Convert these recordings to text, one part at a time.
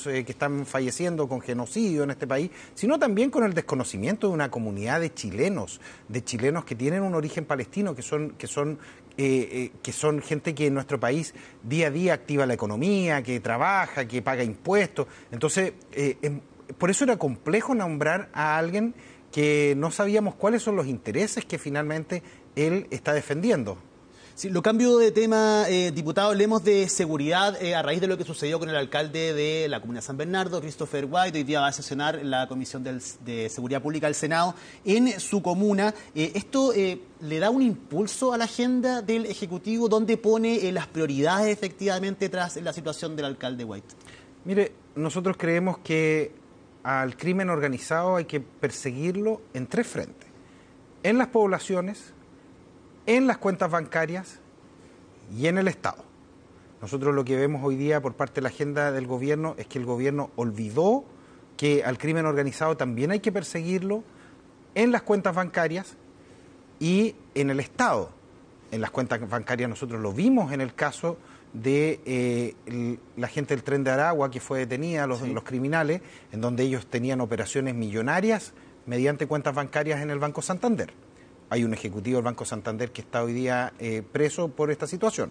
chilenos que están falleciendo con genocidio en este país, sino también con el desconocimiento de una comunidad de chilenos que tienen un origen palestino, que son gente que en nuestro país día a día activa la economía, que trabaja, que paga impuestos. Entonces, por eso era complejo nombrar a alguien que no sabíamos cuáles son los intereses que finalmente él está defendiendo. Sí, lo cambio de tema, diputado, hablemos de seguridad a raíz de lo que sucedió con el alcalde de la Comuna de San Bernardo, Christopher White. Hoy día va a sesionar la Comisión de Seguridad Pública del Senado en su comuna. ¿Esto le da un impulso a la agenda del Ejecutivo? ¿Dónde pone las prioridades efectivamente tras la situación del alcalde White? Mire, nosotros creemos que al crimen organizado hay que perseguirlo en 3 frentes: en las poblaciones, en las cuentas bancarias y en el Estado. Nosotros lo que vemos hoy día por parte de la agenda del gobierno es que el gobierno olvidó que al crimen organizado también hay que perseguirlo en las cuentas bancarias y en el Estado. En las cuentas bancarias nosotros lo vimos en el caso de la gente del Tren de Aragua que fue detenida, los criminales, en donde ellos tenían operaciones millonarias mediante cuentas bancarias en el Banco Santander. Hay un ejecutivo del Banco Santander que está hoy día preso por esta situación.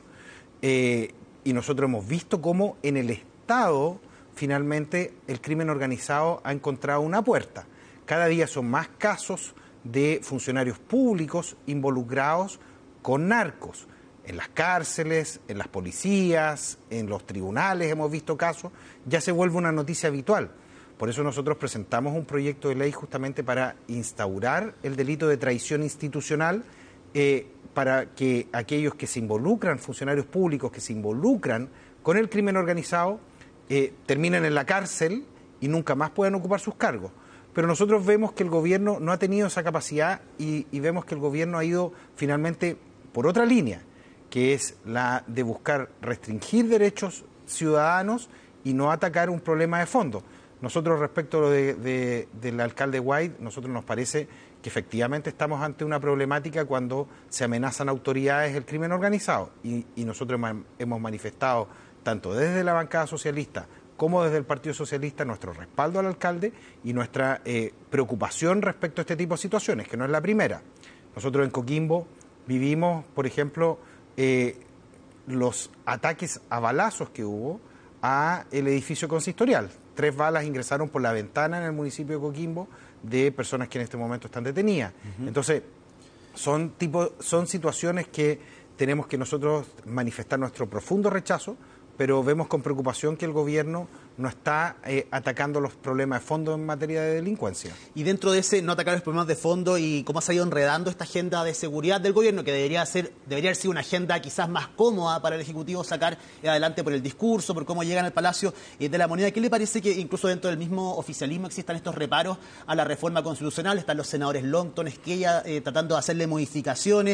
Y nosotros hemos visto cómo en el Estado, finalmente, el crimen organizado ha encontrado una puerta. Cada día son más casos de funcionarios públicos involucrados con narcos. En las cárceles, en las policías, en los tribunales hemos visto casos. Ya se vuelve una noticia habitual. Por eso nosotros presentamos un proyecto de ley justamente para instaurar el delito de traición institucional, para que aquellos que se involucran, funcionarios públicos que se involucran con el crimen organizado, terminen en la cárcel y nunca más puedan ocupar sus cargos. Pero nosotros vemos que el gobierno no ha tenido esa capacidad y vemos que el gobierno ha ido finalmente por otra línea, que es la de buscar restringir derechos ciudadanos y no atacar un problema de fondo. Nosotros, respecto a lo del alcalde White, nosotros nos parece que efectivamente estamos ante una problemática cuando se amenazan autoridades del crimen organizado. Y nosotros hemos manifestado, tanto desde la bancada socialista como desde el Partido Socialista, nuestro respaldo al alcalde y nuestra preocupación respecto a este tipo de situaciones, que no es la primera. Nosotros en Coquimbo vivimos, por ejemplo, los ataques a balazos que hubo a el edificio consistorial. 3 balas ingresaron por la ventana en el municipio de Coquimbo de personas que en este momento están detenidas. Entonces, son situaciones que tenemos que nosotros manifestar nuestro profundo rechazo, pero vemos con preocupación que el gobierno no está atacando los problemas de fondo en materia de delincuencia. Y dentro de ese no atacar los problemas de fondo y cómo se ha ido enredando esta agenda de seguridad del gobierno, que debería haber sido una agenda quizás más cómoda para el Ejecutivo sacar adelante por el discurso, por cómo llegan al Palacio de la Moneda. ¿Qué le parece que incluso dentro del mismo oficialismo existan estos reparos a la reforma constitucional? Están los senadores Longton, Esquella, tratando de hacerle modificaciones,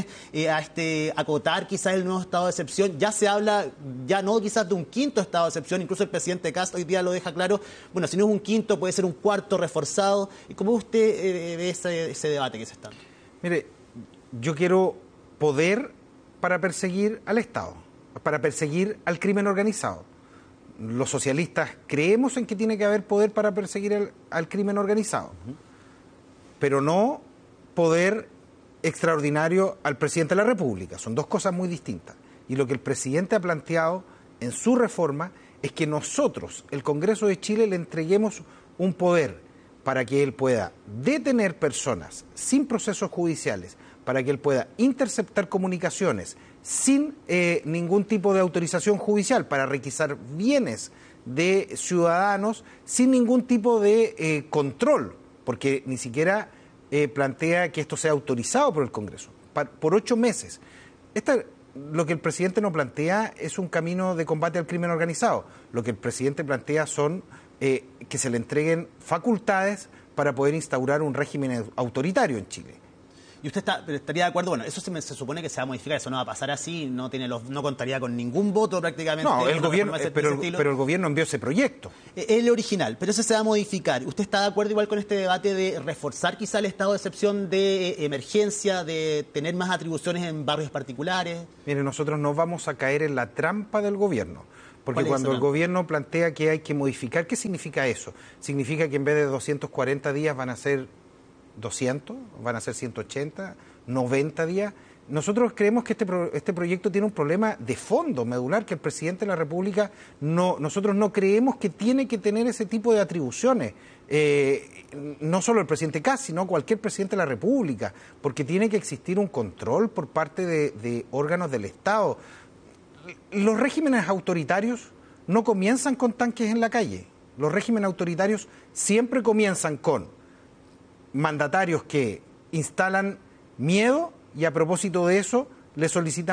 acotar quizás el nuevo estado de excepción. Ya se habla, ya no quizás de un 5º estado de excepción, incluso el presidente Kast hoy día lo deja claro. Bueno, si no es un 5º, puede ser un 4º reforzado. ¿Y cómo usted ve ese debate que se está dando? Mire, yo quiero poder para perseguir al Estado, para perseguir al crimen organizado. Los socialistas creemos en que tiene que haber poder para perseguir al crimen organizado, pero no poder extraordinario al presidente de la República. Son 2 cosas muy distintas. Y lo que el presidente ha planteado en su reforma es que nosotros, el Congreso de Chile, le entreguemos un poder para que él pueda detener personas sin procesos judiciales, para que él pueda interceptar comunicaciones sin ningún tipo de autorización judicial, para requisar bienes de ciudadanos sin ningún tipo de control, porque ni siquiera plantea que esto sea autorizado por el Congreso, por 8 meses. Lo que el presidente no plantea es un camino de combate al crimen organizado. Lo que el presidente plantea son que se le entreguen facultades para poder instaurar un régimen autoritario en Chile. ¿Y usted estaría de acuerdo? Bueno, eso se supone que se va a modificar, eso no va a pasar así, no contaría con ningún voto prácticamente. No, el gobierno, pero el gobierno envió ese proyecto. El original, pero eso se va a modificar. ¿Usted está de acuerdo igual con este debate de reforzar quizá el estado de excepción de emergencia, de tener más atribuciones en barrios particulares? Mire, nosotros no vamos a caer en la trampa del gobierno, Porque cuando el gobierno plantea que hay que modificar, ¿qué significa eso? Significa que en vez de 240 días van a ser 200, van a ser 180, 90 días. Nosotros creemos que este proyecto tiene un problema de fondo, medular, que el presidente de la República nosotros no creemos que tiene que tener ese tipo de atribuciones. No solo el presidente Kast, sino cualquier presidente de la República, porque tiene que existir un control por parte de órganos del Estado. Los regímenes autoritarios no comienzan con tanques en la calle. Los regímenes autoritarios siempre comienzan con mandatarios que instalan miedo y a propósito de eso le solicitan